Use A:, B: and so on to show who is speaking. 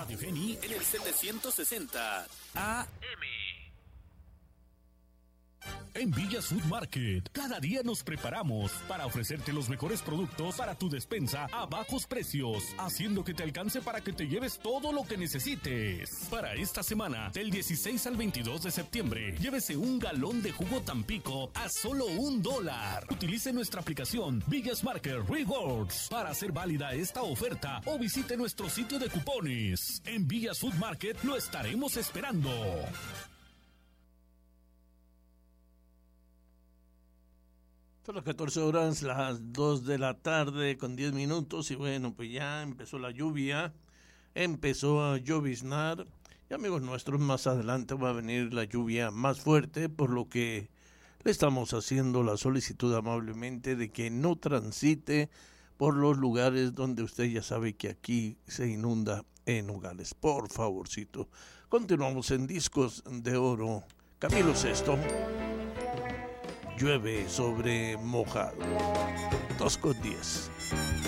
A: Radio Geni en el 760 AM. En Villas Food Market, cada día nos preparamos para ofrecerte los mejores productos para tu despensa a bajos precios, haciendo que te alcance para que te lleves todo lo que necesites. Para esta semana, del 16 al 22 de septiembre, llévese un galón de jugo Tampico a solo $1. Utilice nuestra aplicación Villas Market Rewards para hacer válida esta oferta o visite nuestro sitio de cupones. En Villas Food Market lo estaremos esperando.
B: Son las 14 horas, las 2 de la tarde con 10 minutos y bueno, pues ya empezó la lluvia, empezó a lloviznar y amigos nuestros, más adelante va a venir la lluvia más fuerte, por lo que le estamos haciendo la solicitud amablemente de que no transite por los lugares donde usted ya sabe que aquí se inunda en Nogales. Por favorcito. Continuamos en Discos de Oro. Camilo Sesto. Llueve sobre mojado. 2:10.